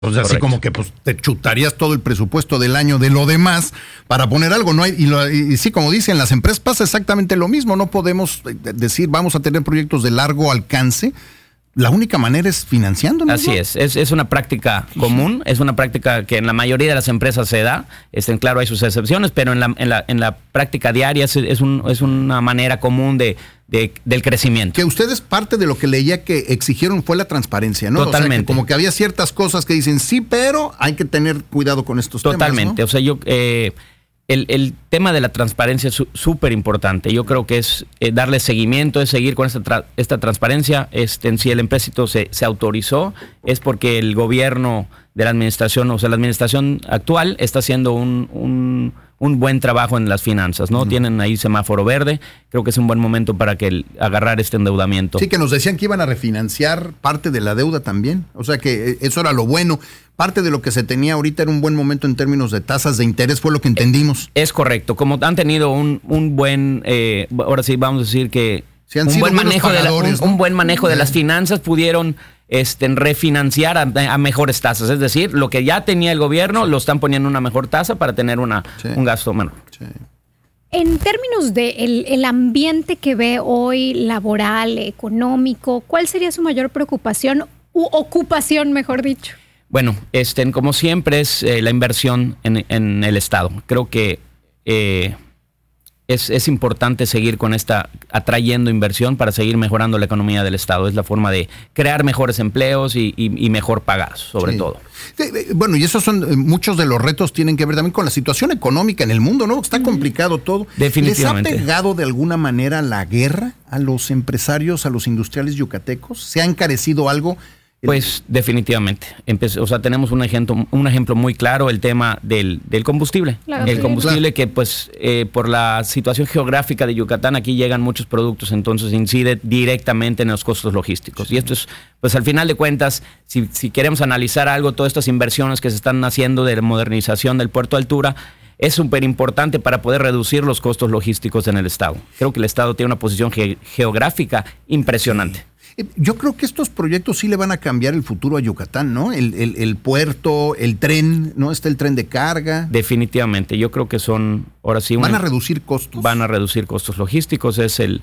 O sea, así como que pues te chutarías todo el presupuesto del año de lo demás para poner algo, ¿no? Y sí, como dicen, las empresas pasa exactamente lo mismo. No podemos decir vamos a tener proyectos de largo alcance. La única manera es financiándonos, Así ¿no? es una práctica común, es una práctica que en la mayoría de las empresas se da. Claro, hay sus excepciones, pero en la práctica diaria es una manera común del crecimiento. Que ustedes, parte de lo que leía que exigieron fue la transparencia, ¿no? Totalmente. O sea, que como que había ciertas cosas que dicen sí, pero hay que tener cuidado con estos Totalmente. temas, ¿no? O sea, el tema de la transparencia es súper importante. Yo creo que es darle seguimiento, es seguir con esta transparencia. Si el empréstito se autorizó, es porque el gobierno de la administración, o sea, la administración actual está haciendo un buen trabajo en las finanzas, ¿no? Tienen ahí semáforo verde. Creo que es un buen momento para agarrar este endeudamiento. Sí, que nos decían que iban a refinanciar parte de la deuda también. O sea, que eso era lo bueno. Parte de lo que se tenía ahorita era un buen momento en términos de tasas de interés, fue lo que entendimos. Es correcto. Como han tenido un buen, ahora sí vamos a decir que un buen manejo de las finanzas, pudieron refinanciar a mejores tasas. Es decir, lo que ya tenía el gobierno lo están poniendo en una mejor tasa para tener un gasto menor. Sí. En términos de el ambiente que ve hoy laboral, económico, ¿cuál sería su mayor preocupación u ocupación, mejor dicho? Bueno, como siempre es la inversión en el Estado. Creo que es importante seguir con atrayendo inversión para seguir mejorando la economía del Estado. Es la forma de crear mejores empleos y mejor pagados, sobre todo. Bueno, y esos son, muchos de los retos tienen que ver también con la situación económica en el mundo, ¿no? Está complicado todo. Definitivamente. ¿Les ha pegado de alguna manera la guerra a los empresarios, a los industriales yucatecos? ¿Se ha encarecido algo? Pues definitivamente. Tenemos un ejemplo muy claro, el tema del combustible. Claro, el combustible que pues por la situación geográfica de Yucatán aquí llegan muchos productos, entonces incide directamente en los costos logísticos. Sí. Y esto es, pues al final de cuentas, si queremos analizar algo, todas estas inversiones que se están haciendo de modernización del puerto de altura, es súper importante para poder reducir los costos logísticos en el Estado. Creo que el Estado tiene una posición geográfica impresionante. Sí. Yo creo que estos proyectos sí le van a cambiar el futuro a Yucatán, ¿no? El puerto, el tren, ¿no? Está el tren de carga. Definitivamente, yo creo que ahora sí... ¿Van a reducir costos? Van a reducir costos logísticos,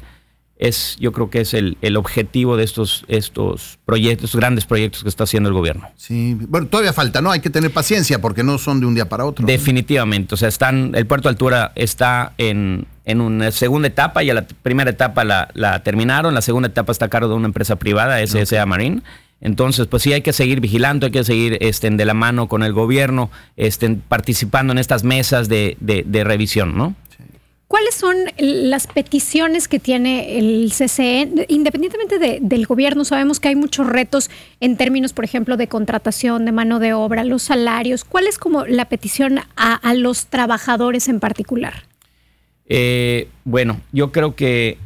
yo creo que es el objetivo de estos proyectos, estos grandes proyectos que está haciendo el gobierno. Sí, bueno, todavía falta, ¿no? Hay que tener paciencia porque no son de un día para otro. Definitivamente, o sea, el puerto de altura está en una segunda etapa, ya la primera etapa la terminaron, la segunda etapa está a cargo de una empresa privada, SSA Marine. Entonces, pues sí, hay que seguir vigilando, hay que seguir de la mano con el gobierno, participando en estas mesas de revisión, ¿no? ¿Cuáles son las peticiones que tiene el CCE? Independientemente del gobierno, sabemos que hay muchos retos en términos, por ejemplo, de contratación, de mano de obra, los salarios. ¿Cuál es como la petición a los trabajadores en particular? Bueno, yo creo que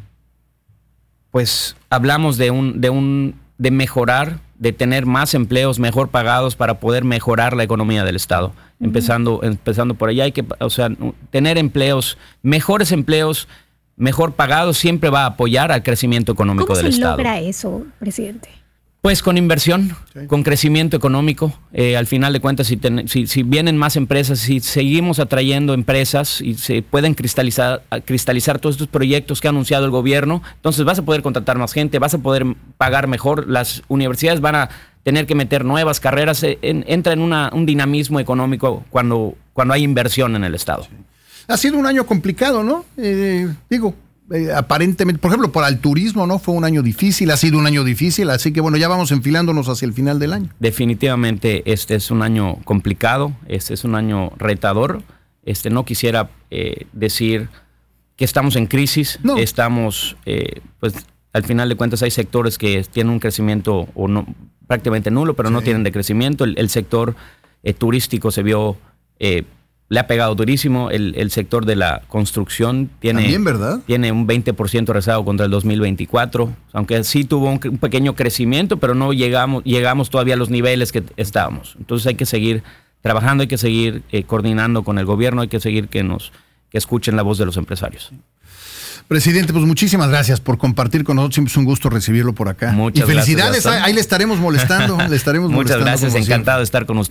pues hablamos de mejorar, de tener más empleos mejor pagados para poder mejorar la economía del Estado. Empezando por allá, hay que, tener mejores empleos, mejor pagados, siempre va a apoyar al crecimiento económico del Estado. ¿Cómo se logra eso, presidente? Pues con inversión, con crecimiento económico. Al final de cuentas, si vienen más empresas, si seguimos atrayendo empresas y se pueden cristalizar todos estos proyectos que ha anunciado el gobierno, entonces vas a poder contratar más gente, vas a poder pagar mejor, las universidades van a tener que meter nuevas carreras, entra en un dinamismo económico cuando hay inversión en el Estado. Sí. Ha sido un año complicado, ¿no? Aparentemente, por ejemplo, para el turismo, ¿no? Fue un año difícil, ha sido un año difícil, así que bueno, ya vamos enfilándonos hacia el final del año. Definitivamente este es un año complicado, este es un año retador. No quisiera decir que estamos en crisis, no. Estamos, pues al final de cuentas hay sectores que tienen un crecimiento prácticamente nulo, pero no tienen decrecimiento. El sector turístico se vio... le ha pegado durísimo, el sector de la construcción también, ¿verdad? Tiene un 20% rezago contra el 2024, aunque sí tuvo un pequeño crecimiento, pero no llegamos todavía a los niveles que estábamos. Entonces hay que seguir trabajando, hay que seguir coordinando con el gobierno, hay que seguir que escuchen la voz de los empresarios. Presidente, pues muchísimas gracias por compartir con nosotros. Siempre es un gusto recibirlo por acá. Muchas y felicidades, gracias, ahí le estaremos molestando. Muchas gracias, encantado de estar con usted.